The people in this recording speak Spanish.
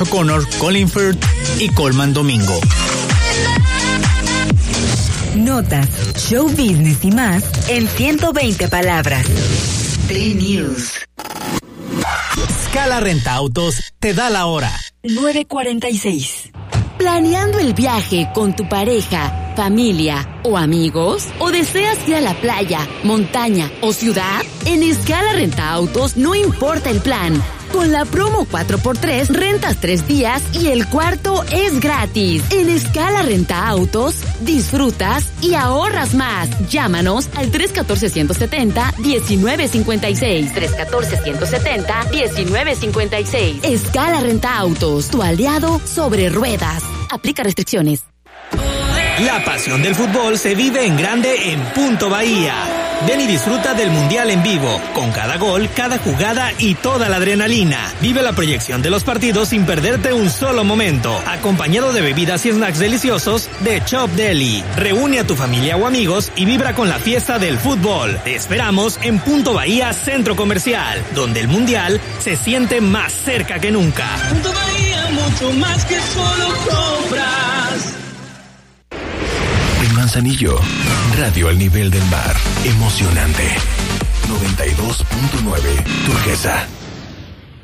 O'Connor, Colin Firth y Colman Domingo. Notas, show business y más en 120 palabras. Play News. Scala Renta Autos te da la hora. 9:46. ¿Planeando el viaje con tu pareja, familia o amigos? ¿O deseas ir a la playa, montaña o ciudad? En Scala Renta Autos no importa el plan. Con la promo 4x3 rentas 3 días y el cuarto es gratis. En Scala Renta Autos disfrutas y ahorras más. Llámanos al 314-170-1956. 314-170-1956. Scala Renta Autos, tu aliado sobre ruedas. Aplica restricciones. La pasión del fútbol se vive en grande en Punto Bahía. Ven y disfruta del Mundial en vivo, con cada gol, cada jugada y toda la adrenalina. Vive la proyección de los partidos sin perderte un solo momento, acompañado de bebidas y snacks deliciosos de Chop Deli. Reúne a tu familia o amigos y vibra con la fiesta del fútbol. Te esperamos en Punto Bahía Centro Comercial, donde el Mundial se siente más cerca que nunca. Punto Bahía, mucho más que solo compras. En Manzanillo, radio al nivel del mar, emocionante. 92.9 Turquesa.